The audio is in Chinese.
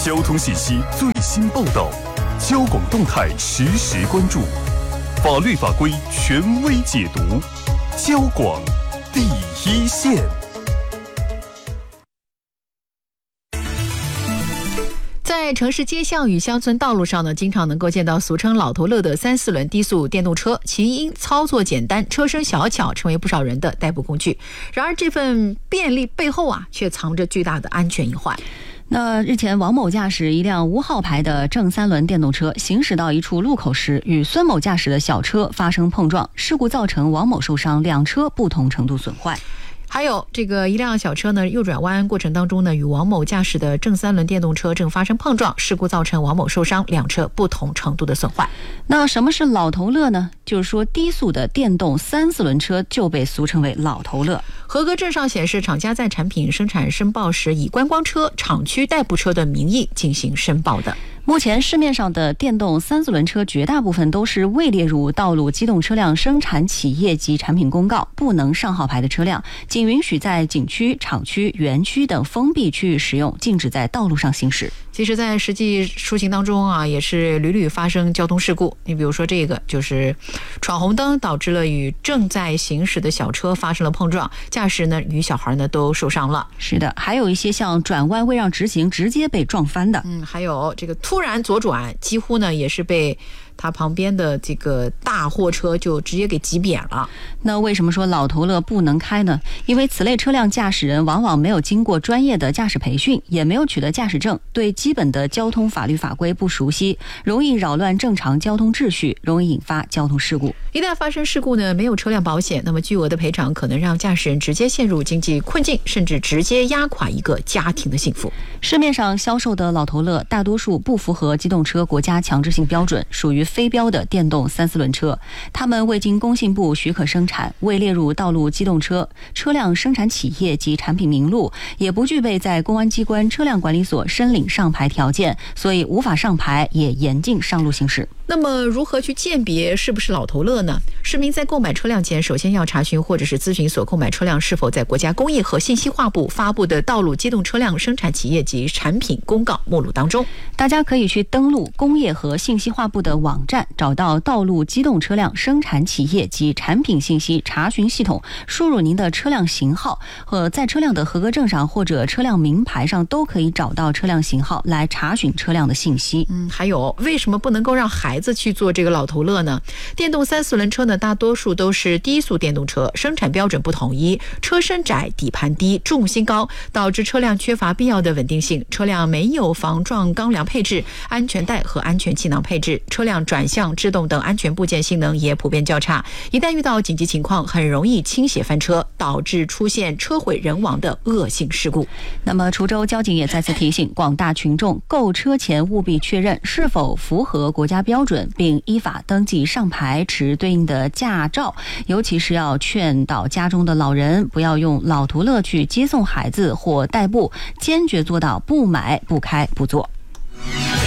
交通信息最新报道，交广动态实时关注，法律法规权威解读，交广第一线。 在城市街巷与乡村道路上呢，经常能够见到俗称老头乐的3、4轮低速电动车，其因操作简单、车身小巧，成为不少人的代步工具。然而，这份便利背后却藏着巨大的安全隐患。 那日前，王某驾驶一辆无号牌的正3轮电动车行驶到一处路口时，与孙某驾驶的小车发生碰撞，事故造成王某受伤，两车不同程度损坏。 还有这个一辆小车呢，右转弯过程当中呢，与王某驾驶的正3轮电动车正发生碰撞，事故造成王某受伤，两车不同程度的损坏。 那什么是老头乐呢？就是说低速的电动3、4轮车就被俗称为老头乐。 合格证上显示，厂家在产品生产申报时以观光车、厂区代步车的名义进行申报的。 目前市面上的电动3、4轮车绝大部分都是未列入道路机动车辆生产企业及产品公告不能上号牌的车辆，仅允许在景区、厂区、园区等封闭区域使用，禁止在道路上行驶。 其实在实际出行当中也是屡屡发生交通事故。你比如说这个就是闯红灯导致了与正在行驶的小车发生了碰撞，驾驶呢与小孩呢都受伤了。 是的，还有一些像转弯未让直行直接被撞翻的。 还有这个突然左转，几乎呢也是被他旁边的这个大货车就直接给挤扁了。 那为什么说老头乐不能开呢？因为此类车辆驾驶人往往没有经过专业的驾驶培训，也没有取得驾驶证，对基本的交通法律法规不熟悉，容易扰乱正常交通秩序，容易引发交通事故。 一旦发生事故呢，没有车辆保险，那么巨额的赔偿可能让驾驶人直接陷入经济困境，甚至直接压垮一个家庭的幸福。 市面上销售的老头乐大多数不符合机动车国家强制性标准，属于非标的电动3、4轮车，它们未经工信部许可生产，未列入道路机动车车辆生产企业及产品名录，也不具备在公安机关车辆管理所申领上牌条件，所以无法上牌，也严禁上路行驶。 那么如何去鉴别是不是老头乐呢？市民在购买车辆前，首先要查询或者是咨询所购买车辆是否在国家工业和信息化部发布的道路机动车辆生产企业及产品公告目录当中。 大家可以去登录工业和信息化部的网站，找到道路机动车辆生产企业及产品信息查询系统，输入您的车辆型号和在车辆的合格证上或者车辆名牌上都可以找到车辆型号来查询车辆的信息。 还有为什么不能够让孩子去做这个老头乐呢？电动3、4轮车呢，大多数都是低速电动车，生产标准不统一，车身窄、底盘低、重心高，导致车辆缺乏必要的稳定性，车辆没有防撞钢梁配置、安全带和安全气囊配置，车辆转向、制动等安全部件性能也普遍较差，一旦遇到紧急情况，很容易倾斜翻车，导致出现车毁人亡的恶性事故。 那么滁州交警也再次提醒广大群众，购车前务必确认是否符合国家标准，并依法登记上牌，持对应的驾照，尤其是要劝导家中的老人不要用老头乐去接送孩子或代步，坚决做到不买、不开、不坐。